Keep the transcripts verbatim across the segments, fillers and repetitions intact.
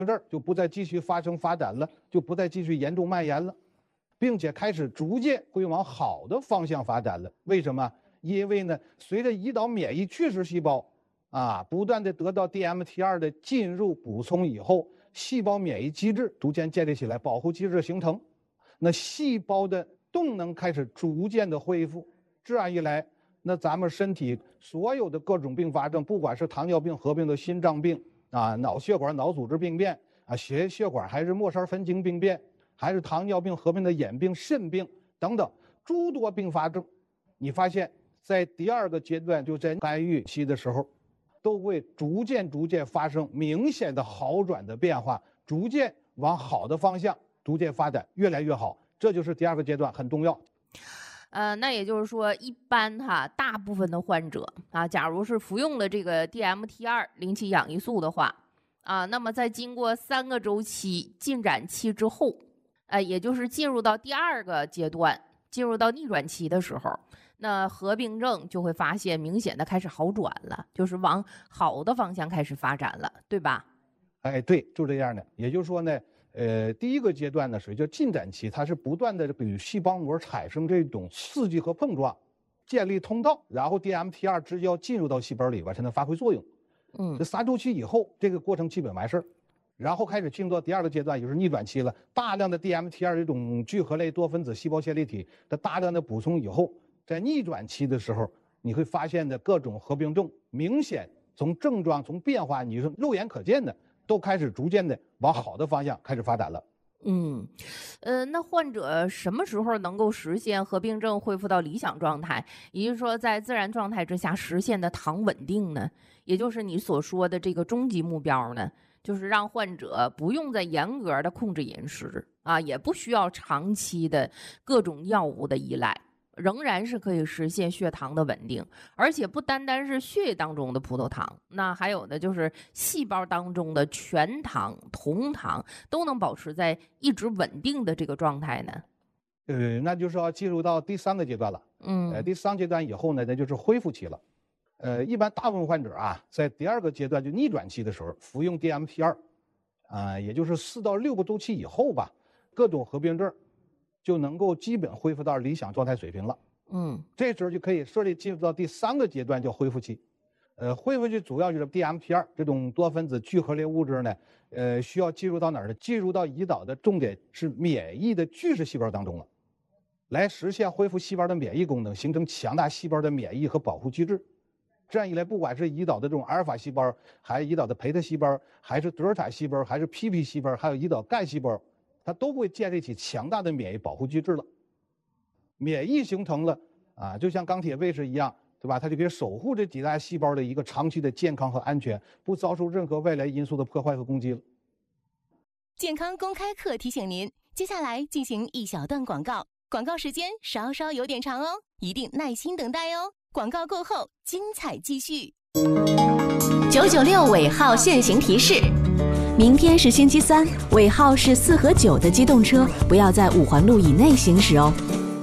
这儿就不再继续发生发展了，就不再继续严重蔓延了，并且开始逐渐会往好的方向发展了。为什么？因为呢，随着胰岛免疫巨噬细胞啊不断的得到 D M T 二的进入补充以后，细胞免疫机制逐渐建立起来，保护机制形成，那细胞的动能开始逐渐的恢复。这样一来，那咱们身体所有的各种并发症，不管是糖尿病合并的心脏病啊、脑血管脑组织病变啊、血血管还是末梢神经病变，还是糖尿病合并的眼病、肾病等等诸多并发症，你发现在第二个阶段，就在干预期的时候，都会逐渐逐渐发生明显的好转的变化，逐渐往好的方向逐渐发展，越来越好。这就是第二个阶段，很重要。 呃，那也就是说，一般哈，大部分的患者啊，假如是服用了这个 D M T 二 零七氧胰素的话，啊，那么在经过三个周期进展期之后，呃，也就是进入到第二个阶段，进入到逆转期的时候，那合并症就会发现明显的开始好转了，就是往好的方向开始发展了，对吧？ 哎，对，就这样的。也就是说呢，呃，第一个阶段呢属于叫进展期，它是不断的与细胞膜产生这种刺激和碰撞，建立通道，然后 D M T 二 直接要进入到细胞里边才能发挥作用。 嗯， 这三周期以后，这个过程基本完事儿，然后开始进入到第二个阶段，也就是逆转期了。大量的 D M T 二 这种聚合类多分子细胞线粒体的大量的补充以后，在逆转期的时候，你会发现的各种合并症明显从症状从变化，你是肉眼可见的，都开始逐渐的往好的方向开始发展了。 嗯，呃，那患者什么时候能够实现合并症恢复到理想状态，也就是说在自然状态之下实现的糖稳定呢？也就是你所说的这个终极目标呢，就是让患者不用再严格的控制饮食啊，也不需要长期的各种药物的依赖，仍然是可以实现血糖的稳定，而且不单单是血液当中的葡萄糖，那还有的就是细胞当中的全糖、酮糖都能保持在一直稳定的这个状态呢。 呃，那就是要进入到第三个阶段了。 嗯， 呃，第三阶段以后呢，那就是恢复期了。呃，一般大部分患者啊，在第二个阶段就逆转期的时候，服用 D M T 二，啊，也就是四到六个周期以后吧，各种合并症就能够基本恢复到理想状态水平了。 嗯， 这时候就可以顺利进入到第三个阶段，叫恢复期。呃，恢复期主要就是 D M T 二 这种多分子聚合类物质呢，呃，需要进入到哪儿呢？进入到胰岛的重点是免疫的巨噬细胞当中了，来实现恢复细胞的免疫功能，形成强大细胞的免疫和保护机制。这样一来，不管是胰岛的这种阿尔法细胞，还是胰岛的培特细胞，还是德尔塔细胞，还是 P P 细胞，还有胰岛干细胞，它都会建立起强大的免疫保护机制了。免疫形成了啊，就像钢铁卫士一样，对吧？它就可以守护这几大细胞的一个长期的健康和安全，不遭受任何外来因素的破坏和攻击了。 健康公开课提醒您，接下来进行一小段广告，广告时间稍稍有点长哦，一定耐心等待哦。广告过后，精彩继续。九九六尾号限行提示：明天是星期三，尾号是四和九的机动车不要在五环路以内行驶哦。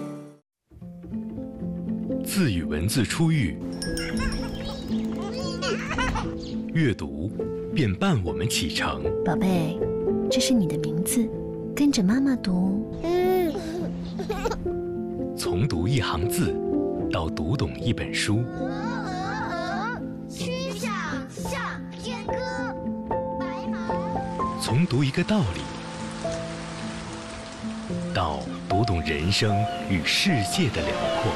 字与文字初遇，阅读便伴我们启程。 宝贝，这是你的名字，跟着妈妈读。 从读一行字到读懂一本书， 曲项向天歌，白马。 从读一个道理到读懂人生与世界的辽阔。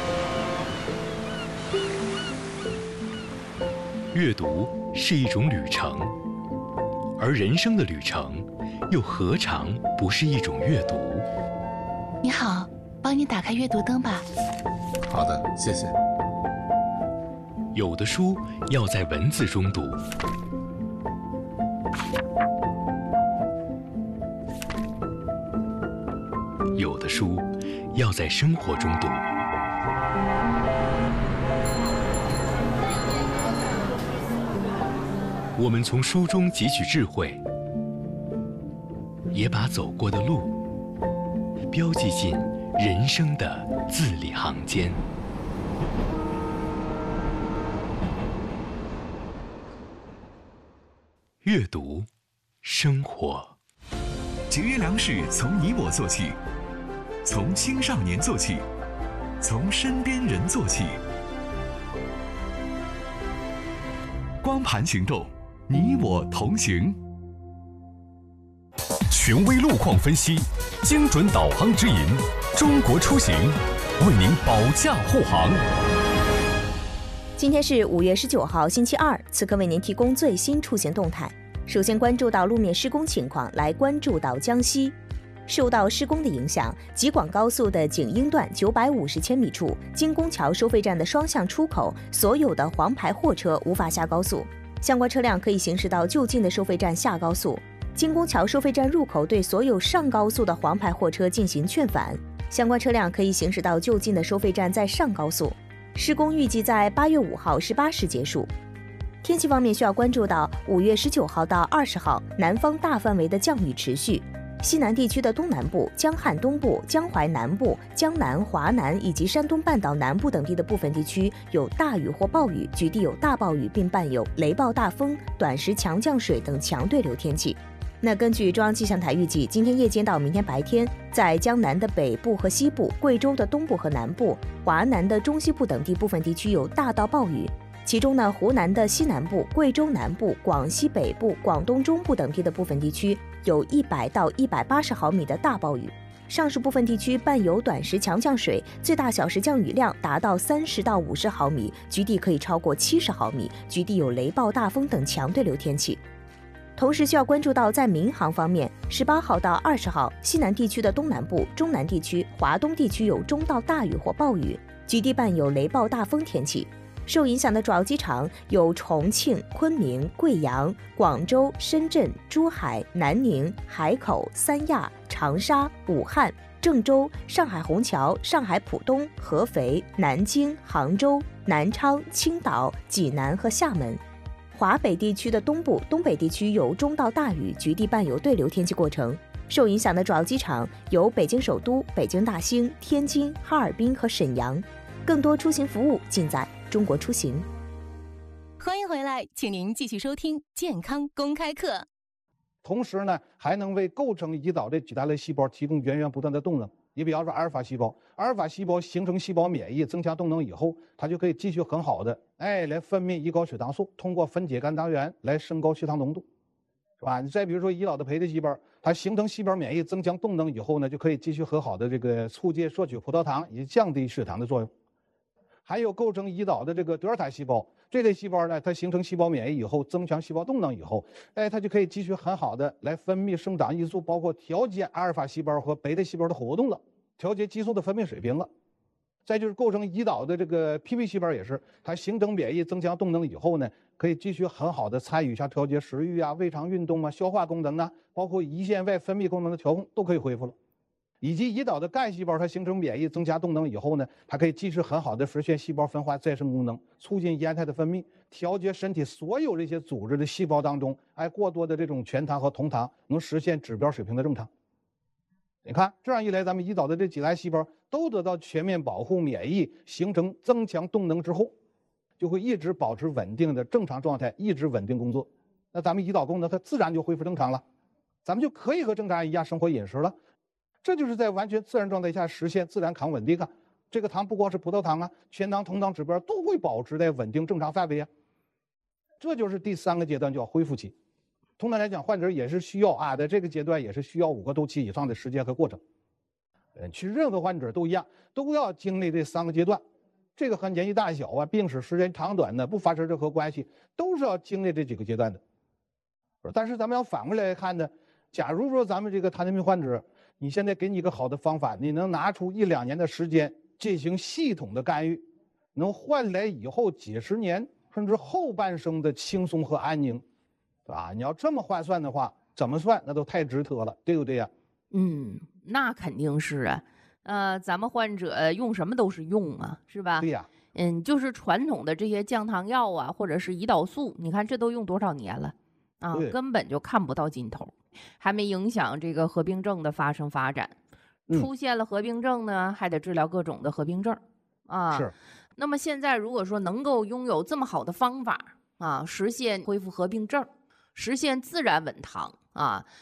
阅读是一种旅程，而人生的旅程又何尝不是一种阅读？ 你好，帮你打开阅读灯吧。 好的，谢谢。 有的书要在文字中读，有的书要在生活中读。我们从书中汲取智慧，也把走过的路标记进人生的字里行间。阅读生活。 节约粮食从你我做起，从青少年做起，从身边人做起。光盘行动，你我同行。 权威路况分析，精准导航指引，中国出行为您保驾护航。 今天是五月十九号，星期二，此刻为您提供最新出行动态。首先关注到路面施工情况，来关注到江西。受到施工的影响，吉广高速的景英段九百五十千米处，金宫桥收费站的双向出口，所有的黄牌货车无法下高速，相关车辆可以行驶到就近的收费站下高速。金宫桥收费站入口对所有上高速的黄牌货车进行劝返，相关车辆可以行驶到就近的收费站再上高速。施工预计在八月五号十八时结束。天气方面需要关注到五月十九号到二十号，南方大范围的降雨持续。西南地区的东南部、江汉东部、江淮南部、江南、华南以及山东半岛南部等地的部分地区有大雨或暴雨，局地有大暴雨，并伴有雷暴大风、短时强降水等强对流天气。那根据中央气象台预计，今天夜间到明天白天，在江南的北部和西部、贵州的东部和南部、华南的中西部等地部分地区有大到暴雨。其中呢，湖南的西南部、贵州南部、广西北部、广东中部等地的部分地区有一百到一百八十毫米的大暴雨。上述部分地区伴有短时强降水，最大小时降雨量达到三十到五十毫米，局地可以超过七十毫米，局地有雷暴大风等强对流天气。同时需要关注到在民航方面，十八号到二十号，西南地区的东南部、中南地区、华东地区有中到大雨或暴雨，局地伴有雷暴大风天气。受影响的主要机场有重庆、昆明、贵阳、广州、深圳、珠海、南宁、海口、三亚、长沙、武汉、郑州、上海虹桥、上海浦东、合肥、南京、杭州、南昌、青岛、济南和厦门。华北地区的东部、东北地区有中到大雨，局地伴有对流天气过程。受影响的主要机场有北京首都、北京大兴、天津、哈尔滨和沈阳。更多出行服务尽在中国出行。 欢迎回来，请您继续收听健康公开课。 同时呢，还能为构成胰岛这几大类细胞提供源源不断的动能。你比方说阿尔法细胞，阿尔法细胞形成细胞免疫，增强动能以后，它就可以继续很好的哎来分泌胰高血糖素，通过分解肝糖原来升高血糖浓度，是吧？你再比如说胰岛的培的细胞，它形成细胞免疫，增强动能以后呢，就可以继续很好的这个促进摄取葡萄糖以及降低血糖的作用。还有构成胰岛的这个德尔塔细胞，这类细胞呢，它形成细胞免疫以后，增强细胞动能以后，哎，它就可以继续很好的来分泌生长激素，包括调节阿尔法细胞和贝塔细胞的活动了，调节激素的分泌水平了。再就是构成胰岛的这个 P B 细胞也是，它形成免疫增强动能以后呢，可以继续很好的参与一下调节食欲啊、胃肠运动啊、消化功能啊，包括胰腺外分泌功能的调控都可以恢复了。以及胰岛的干细胞，它形成免疫增加动能以后呢，它可以继续很好的实现细胞分化再生功能，促进烟肽的分泌，调节身体所有这些组织的细胞当中，哎，过多的这种全糖和酮糖，能实现指标水平的正常。你看，这样一来，咱们胰岛的这几类细胞都得到全面保护、免疫，形成增强动能之后，就会一直保持稳定的正常状态，一直稳定工作。那咱们胰岛功能它自然就恢复正常了，咱们就可以和正常人一样生活饮食了。这就是在完全自然状态下实现自然抗稳定啊！这个糖不光是葡萄糖啊，全糖、酮糖指标都会保持在稳定正常范围啊。这就是第三个阶段，叫恢复期。通常来讲，患者也是需要啊，在这个阶段也是需要五个周期以上的时间和过程。嗯，其实任何患者都一样，都要经历这三个阶段。这个和年纪大小啊、病史时间长短呢不发生任何关系，都是要经历这几个阶段的。但是咱们要反过来看呢，假如说咱们这个糖尿病患者，你现在给你一个好的方法，你能拿出一两年的时间进行系统的干预，能换来以后几十年甚至后半生的轻松和安宁，对吧？你要这么换算的话，怎么算那都太值得了，对不对呀？ 嗯，那肯定是啊。呃，咱们患者用什么都是用啊，是吧？ 对呀。 嗯，就是传统的这些降糖药啊，或者是胰岛素，你看这都用多少年了啊，根本就看不到尽头。还没影响这个合并症的发生发展，出现了合并症呢，还得治疗各种的合并症啊。 是。 那么现在如果说能够拥有这么好的方法啊，实现恢复合并症， 实现自然稳躺啊。